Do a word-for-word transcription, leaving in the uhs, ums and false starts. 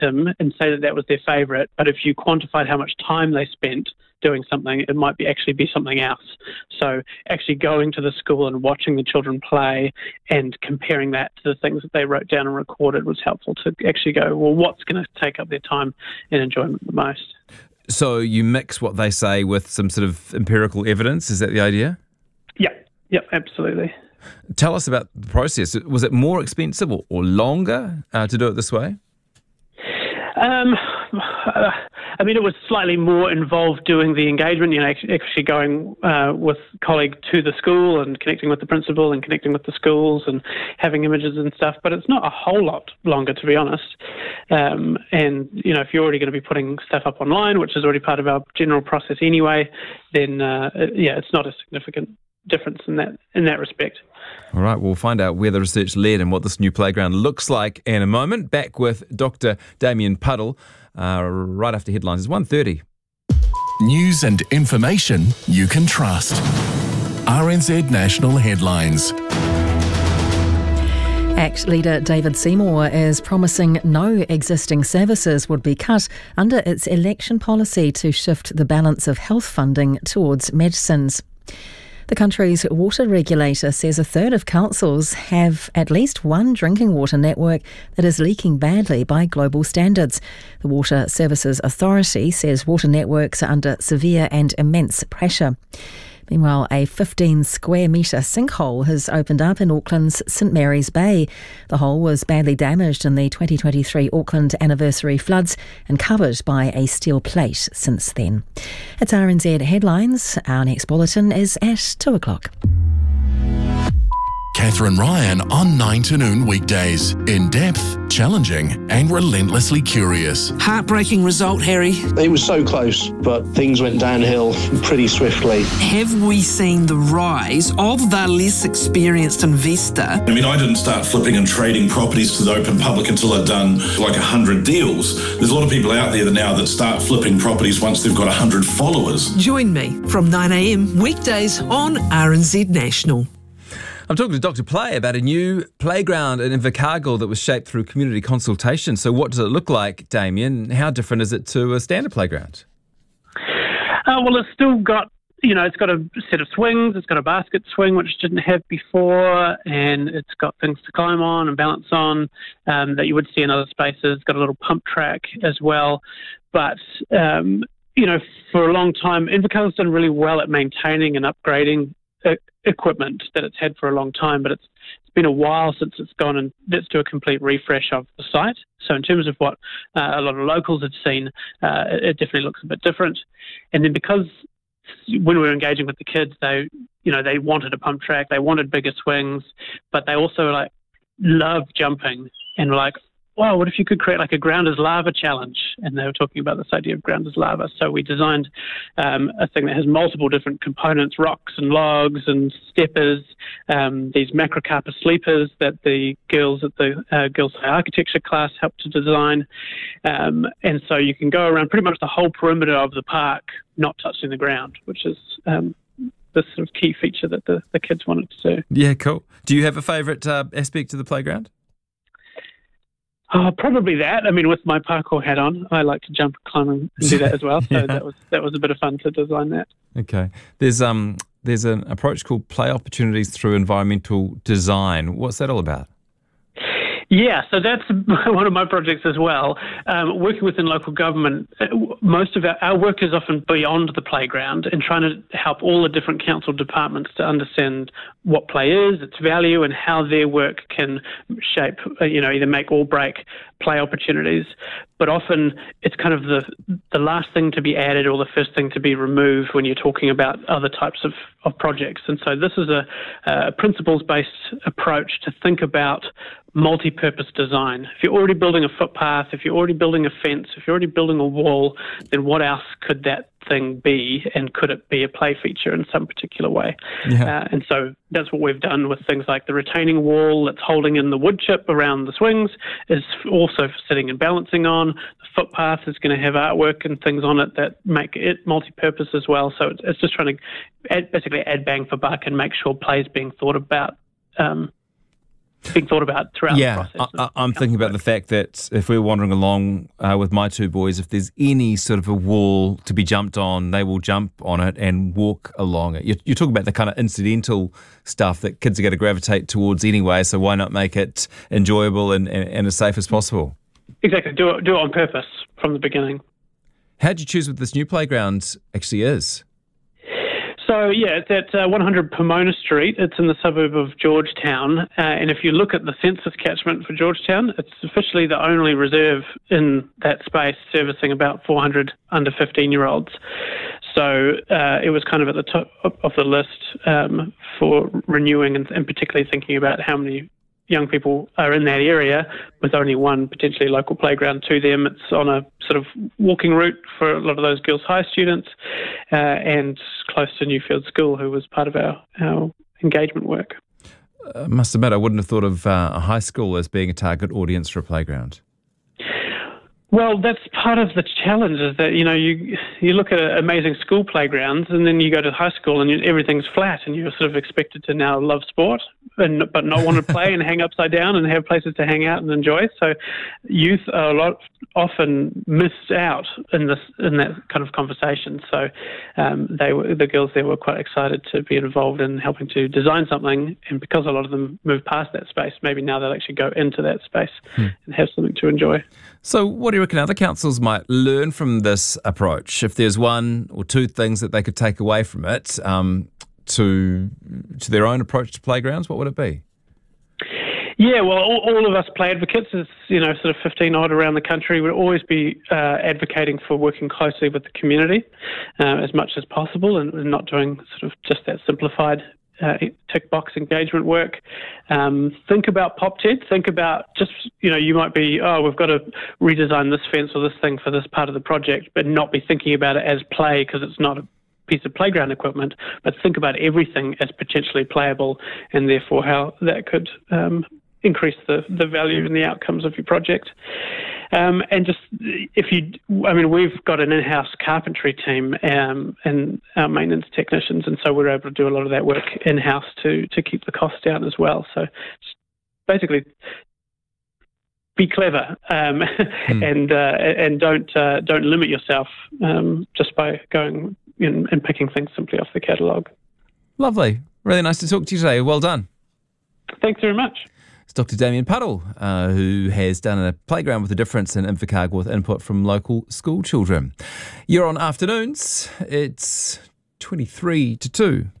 item and say that that was their favourite, but if you quantified how much time they spent doing something, it might be actually be something else. So actually going to the school and watching the children play and comparing that to the things that they wrote down and recorded was helpful to actually go, well, what's going to take up their time and enjoyment the most? So you mix what they say with some sort of empirical evidence, is that the idea? Yep, yep, absolutely. Tell us about the process. Was it more expensive or, or longer uh, to do it this way? Um, uh, I mean, it was slightly more involved doing the engagement, you know, actually going uh, with colleague to the school and connecting with the principal and connecting with the schools and having images and stuff, but it's not a whole lot longer, to be honest. Um, and, you know, if you're already going to be putting stuff up online, which is already part of our general process anyway, then, uh, yeah, it's not a significant difference in that in that respect. All right, we'll find out where the research led and what this new playground looks like in a moment. Back with Doctor Damien Puddle uh, right after headlines. It's one thirty. News and information you can trust. R N Z National Headlines. ACT leader David Seymour is promising no existing services would be cut under its election policy to shift the balance of health funding towards medicines. The country's water regulator says a third of councils have at least one drinking water network that is leaking badly by global standards. The Water Services Authority says water networks are under severe and immense pressure. Meanwhile, a fifteen square metre sinkhole has opened up in Auckland's St Mary's Bay. The hole was badly damaged in the twenty twenty-three Auckland anniversary floods and covered by a steel plate since then. It's R N Z Headlines. Our next bulletin is at two o'clock. Catherine Ryan on nine to noon weekdays. In depth, challenging and relentlessly curious. Heartbreaking result, Harry. It was so close, but things went downhill pretty swiftly. Have we seen the rise of the less experienced investor? I mean, I didn't start flipping and trading properties to the open public until I'd done like one hundred deals. There's a lot of people out there now that start flipping properties once they've got one hundred followers. Join me from nine a m weekdays on R N Z National. I'm talking to Doctor Play about a new playground in Invercargill that was shaped through community consultation. So what does it look like, Damien? How different is it to a standard playground? Uh, well, it's still got, you know, it's got a set of swings, it's got a basket swing, which it didn't have before, and it's got things to climb on and balance on um, that you would see in other spaces. It's got a little pump track as well. But, um, you know, for a long time, Invercargill's done really well at maintaining and upgrading uh, equipment that it's had for a long time, but it's it's been a while since it's gone and let's do a complete refresh of the site. So in terms of what uh, a lot of locals have seen, uh, it, it definitely looks a bit different. And then because when we were engaging with the kids, they, you know, they wanted a pump track, they wanted bigger swings, but they also like love jumping and were like, wow, what if you could create like a Grounders Lava challenge? And they were talking about this idea of Grounders Lava. So we designed um, a thing that has multiple different components, rocks and logs and steppers, um, these macrocarpus sleepers that the girls at the uh, Girls High Architecture class helped to design. Um, and so you can go around pretty much the whole perimeter of the park, not touching the ground, which is um, the sort of key feature that the, the kids wanted to do. Yeah, cool. Do you have a favourite uh, aspect of the playground? Oh, probably that. I mean, with my parkour hat on, I like to jump, climb, and do that as well. So yeah. that was that was a bit of fun to design that. Okay. There's um there's an approach called Play Opportunities Through Environmental Design. What's that all about? Yeah, so that's one of my projects as well. Um, working within local government, most of our, our work is often beyond the playground and trying to help all the different council departments to understand what play is, its value, and how their work can shape, you know, either make or break play opportunities. But often it's kind of the the last thing to be added or the first thing to be removed when you're talking about other types of, of projects. And so this is a, a principles-based approach to think about multi-purpose design. If you're already building a footpath, if you're already building a fence, if you're already building a wall, then what else could that thing be, and could it be a play feature in some particular way? Yeah. Uh, and so that's what we've done with things like the retaining wall that's holding in the wood chip around the swings is also for sitting and balancing on. The footpath is going to have artwork and things on it that make it multi-purpose as well. So it's, it's just trying to add, basically add bang for buck and make sure play is being thought about um, being thought about throughout yeah, the process. I, I'm thinking about the fact that if we're wandering along uh, with my two boys, if there's any sort of a wall to be jumped on, they will jump on it and walk along it. You're, you're talking about the kind of incidental stuff that kids are going to gravitate towards anyway, so why not make it enjoyable and, and, and as safe as possible? Exactly. Do it, do it on purpose from the beginning. How did you choose what this new playground actually is? So, yeah, it's at uh, one hundred Pomona Street. It's in the suburb of Georgetown. Uh, and if you look at the census catchment for Georgetown, it's officially the only reserve in that space servicing about four hundred under fifteen-year-olds. So uh, it was kind of at the top of the list um, for renewing and, and particularly thinking about how many young people are in that area with only one potentially local playground to them. It's on a sort of walking route for a lot of those Girls High students uh, and close to Newfield School, who was part of our, our engagement work. I must admit, I wouldn't have thought of uh, a high school as being a target audience for a playground. Well, that's part of the challenge is that, you know, you you look at amazing school playgrounds and then you go to high school and you, everything's flat and you're sort of expected to now love sport and but not want to play and hang upside down and have places to hang out and enjoy. So youth are a lot often missed out in this in that kind of conversation. So um, they were, the girls there were quite excited to be involved in helping to design something, and because a lot of them moved past that space, maybe now they'll actually go into that space hmm. and have something to enjoy. So what do you reckon other councils might learn from this approach? If there's one or two things that they could take away from it um, to to their own approach to playgrounds, what would it be? Yeah, well, all, all of us play advocates, as you know, sort of fifteen odd around the country, would always be uh, advocating for working closely with the community uh, as much as possible, and, and not doing sort of just that simplified Uh, tick box engagement work. Um, think about PopTed. Think about just, you know, you might be, oh, we've got to redesign this fence or this thing for this part of the project, but not be thinking about it as play because it's not a piece of playground equipment, but think about everything as potentially playable and therefore how that could um, increase the, the value and the outcomes of your project. Um, and just if you, I mean, we've got an in-house carpentry team um, and our maintenance technicians, and so we're able to do a lot of that work in-house to to keep the costs down as well. So basically, be clever um, mm. and uh, and don't uh, don't limit yourself um, just by going in and picking things simply off the catalogue. Lovely, really nice to talk to you today. Well done. Thanks very much. It's Doctor Damien Puddle, uh, who has done a playground with a difference in Invercargill with input from local school children. You're on Afternoons. It's twenty-three to two.